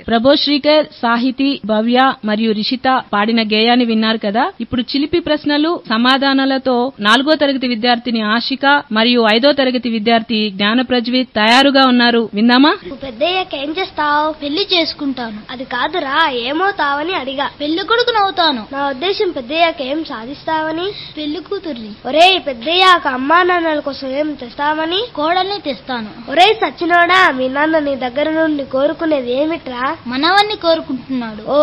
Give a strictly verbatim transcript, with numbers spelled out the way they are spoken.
ప్రభో శ్రీకర్, సాహితీ, భవ్య మరియు రిషిత పాడిన గేయాన్ని విన్నారు కదా. ఇప్పుడు చిలిపి ప్రశ్నలు సమాధానాలతో నాలుగో తరగతి విద్యార్థిని ఆశిక మరియు ఐదో తరగతి విద్యార్థి జ్ఞాన ప్రజ్విత్ తయారుగా ఉన్నారు. విందామా? పెద్దయ్యాక ఏం చేస్తావు? పెళ్లి చేసుకుంటాను. అది కాదురా, ఏమవుతావని అడిగా. పెళ్లి కొడుకును అవుతాను. నా ఉద్దేశం పెద్దయ్యాక ఏం సాధిస్తావని. పెళ్లి కూతుర్ని. ఒరేయ్, పెద్దయ్యాక అమ్మా నాన్నల కోసం ఏం తెస్తావని. కోడల్ని తెస్తాను. ఒరేయ్ సచ్చినోడా, మీ నాన్న నీ దగ్గర నుండి కోరుకునేది ఏమిట్రా? మనవన్ని కోరుకుంటున్నాడు. ఓ